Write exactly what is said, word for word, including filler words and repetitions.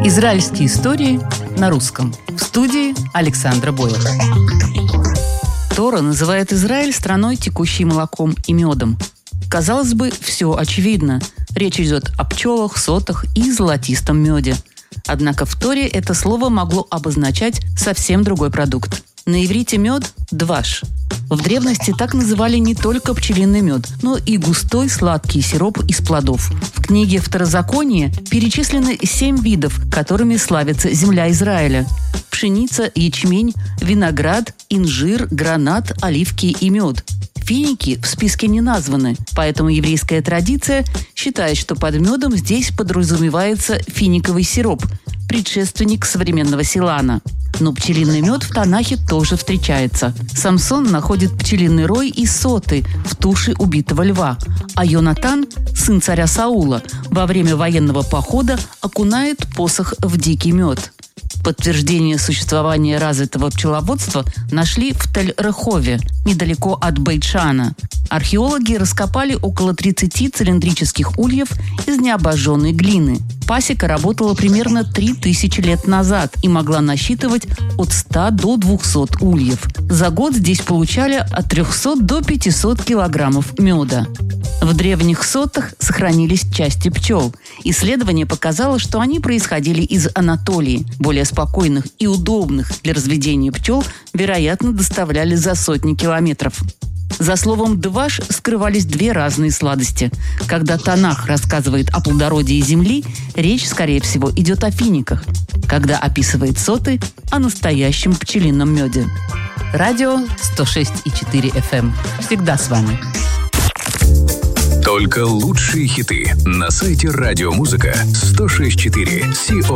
Израильские истории на русском. В студии Александра Бойлер. Тора называет Израиль страной, текущей молоком и медом. Казалось бы, все очевидно. Речь идет о пчелах, сотах и золотистом меде. Однако в Торе это слово могло обозначать совсем другой продукт. На иврите мед – дваш. В древности так называли не только пчелиный мед, но и густой сладкий сироп из плодов. В книге Второзаконие перечислены семь видов, которыми славится земля Израиля: пшеница, ячмень, виноград, инжир, гранат, оливки и мед. Финики в списке не названы, поэтому еврейская традиция считает, что под медом здесь подразумевается финиковый сироп, предшественник современного силана. Но пчелиный мед в Танахе тоже встречается. Самсон находит пчелиный рой и соты в туше убитого льва, а Йонатан, сын царя Саула, во время военного похода окунает посох в дикий мед. Подтверждение существования развитого пчеловодства нашли в Тель-Рехове, недалеко от Бейт-Шана. Археологи раскопали около тридцати цилиндрических ульев из необожженной глины. Пасека работала примерно три тысячи лет назад и могла насчитывать от ста до двухсот ульев. За год здесь получали от трехсот до пятисот килограммов меда. В древних сотах сохранились части пчел. Исследование показало, что они происходили из Анатолии. Более спокойных и удобных для разведения пчел, вероятно, доставляли за сотни километров. За словом «дваш» скрывались две разные сладости. Когда Танах рассказывает о плодородии земли, речь, скорее всего, идет о финиках. Когда описывает соты – о настоящем пчелином меде. Радио сто шесть и четыре эф эм. Всегда с вами. Только лучшие хиты на сайте радиомузыка сто шесть и четыре точка си о